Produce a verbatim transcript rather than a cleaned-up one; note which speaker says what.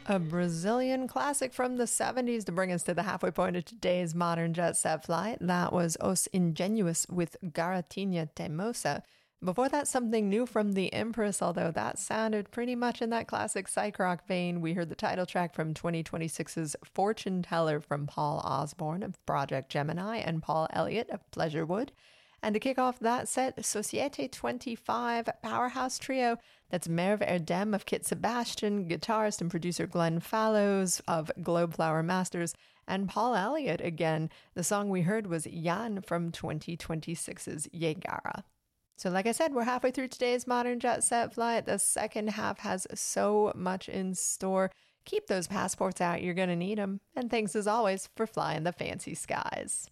Speaker 1: A Brazilian classic from the seventies to bring us to the halfway point of today's modern jet set flight. That was Os Ingenuos with Garatinha Teimosa. Before that, something new from The Empress, although that sounded pretty much in that classic psych rock vein. We heard the title track from twenty twenty-six's Fortune Teller from Paul Osborne of Project Gemini and Paul Elliott of Pleasurewood. And to kick off that set, Societe twenty-five powerhouse trio. That's Merv Erdem of Kit Sebastian, guitarist and producer Glenn Fallows of Globeflower Masters, and Paul Elliott again. The song we heard was Jan from twenty twenty-six's Yegara. So like I said, we're halfway through today's Modern Jet Set flight. The second half has so much in store. Keep those passports out. You're going to need them. And thanks as always for flying the fancy skies.